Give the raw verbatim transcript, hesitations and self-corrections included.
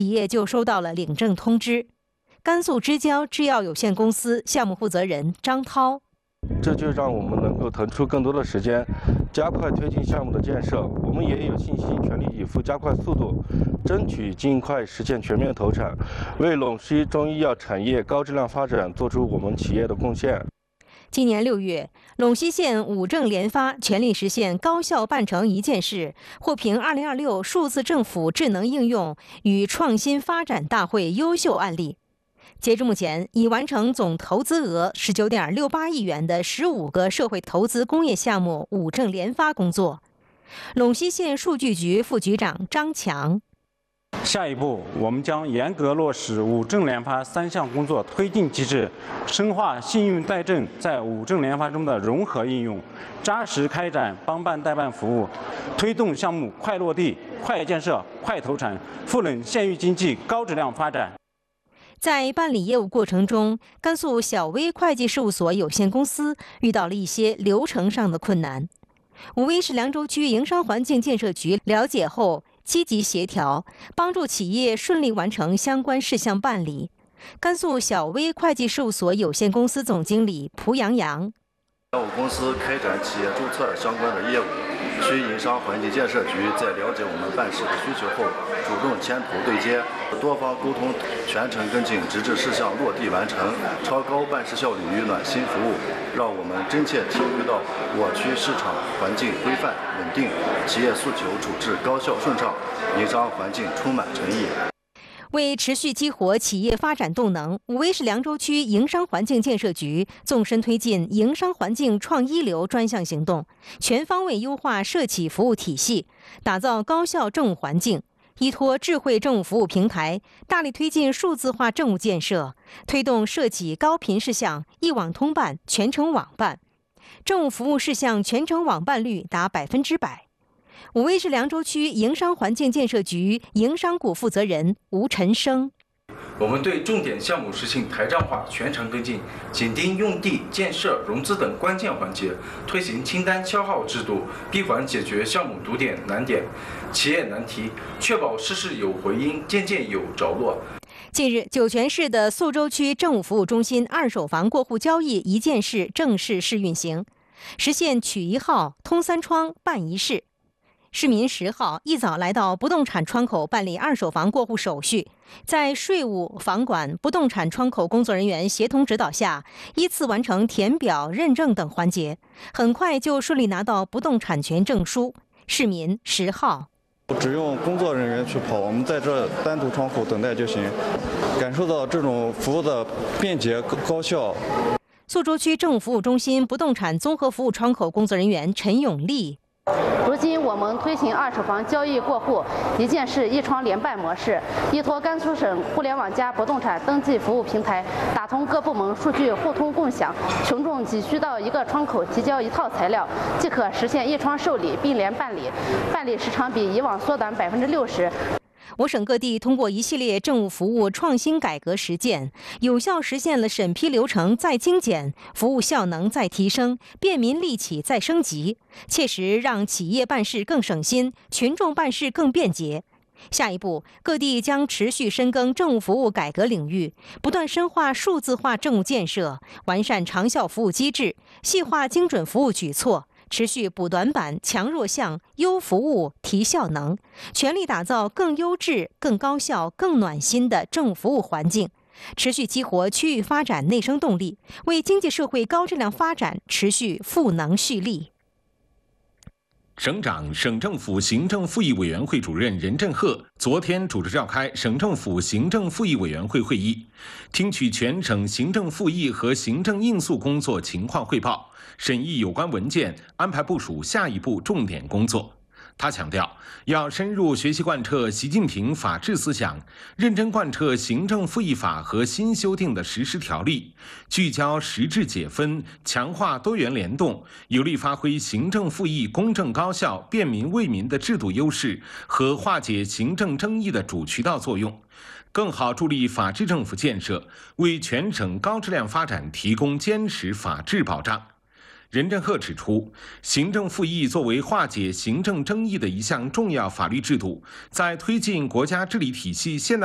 企业就收到了领证通知。甘肃之交制药有限公司项目负责人张涛。 这就让我们能够腾出更多的时间，加快推进项目的建设。我们也有信心全力以赴加快速度，争取尽快实现全面投产，为陇西中医药产业高质量发展做出我们企业的贡献。 今年六月，陇西县五政联发全力实现高效办成一件事，获评二零二六数字政府智能应用与创新发展大会优秀案例。截至目前，已完成总投资额十九点六八亿元的十五个社会投资工业项目五政联发工作。陇西县数据局副局长张强。 下一步，我们将严格落实五政联发三项工作推进机制，深化信用贷证在五政联发中的融合应用，扎实开展帮办代办服务，推动项目快落地、快建设、快投产，赋能县域经济高质量发展。 在办理业务过程中，甘肃小微会计事务所有限公司遇到了一些流程上的困难。武威市凉州区营商环境建设局了解后，积极协调，帮助企业顺利完成相关事项办理。甘肃小微会计事务所有限公司总经理蒲阳阳。 我公司开展企业注册相关的业务，区营商环境建设局在了解我们办事的需求后，主动牵头对接，多方沟通，全程跟进，直至事项落地完成，超高办事效率与暖心服务，让我们真切体会到我区市场环境规范稳定，企业诉求处置高效顺畅，营商环境充满诚意。 为持续激活企业发展动能，武威市凉州区营商环境建设局纵深推进营商环境创一流专项行动，全方位优化社企服务体系，打造高效政务环境。依托智慧政务服务平台，大力推进数字化政务建设，推动社企高频事项一网通办、全程网办，政务服务事项全程网办率达百分之百。武威市凉州区营商环境建设局营商股负责人吴晨生。 我们对重点项目实行台账化全程跟进，紧盯用地、建设、融资等关键环节，推行清单消耗制度，闭环解决项目堵点难点、企业难题，确保事事有回音，件件有着落。 近日，酒泉市的宿州区政务服务中心二手房过户交易一件事正式试运行，实现取一号、通三窗、办一事。市民十号一早来到不动产窗口办理二手房过户手续，在税务、房管、不动产窗口工作人员协同指导下，依次完成填表、认证等环节，很快就顺利拿到不动产权证书。市民十号只用工作人员去跑，我们在这单独窗口等待就行，感受到这种服务的便捷高效。 宿州区政务服务中心不动产综合服务窗口工作人员陈永利。 如今，我们推行二手房交易过户一件事一窗联办模式，依托甘肃省互联网加不动产登记服务平台，打通各部门数据互通共享，群众只需到一个窗口提交一套材料，即可实现一窗受理并联办理，办理时长比以往缩短百分之六十。 我省各地通过一系列政务服务创新改革实践，有效实现了审批流程再精简、服务效能再提升、便民利企再升级，切实让企业办事更省心，群众办事更便捷。下一步，各地将持续深耕政务服务改革领域，不断深化数字化政务建设，完善长效服务机制，细化精准服务举措，持续补短板、强弱项、优服务、提效能，全力打造更优质、更高效、更暖心的政务服务环境，持续激活区域发展内生动力，为经济社会高质量发展持续赋能蓄力。 省长、省政府行政复议委员会主任任振赫昨天主持召开省政府行政复议委员会会议，听取全省行政复议和行政应诉工作情况汇报，审议有关文件，安排部署下一步重点工作。他强调，要深入学习贯彻习近平法治思想，认真贯彻行政复议法和新修订的实施条例，聚焦实质解分，强化多元联动，有力发挥行政复议公正高效、便民为民的制度优势和化解行政争议的主渠道作用，更好助力法治政府建设，为全省高质量发展提供坚实法治保障。任振赫指出，行政复议作为化解行政争议的一项重要法律制度，在推进国家治理体系现代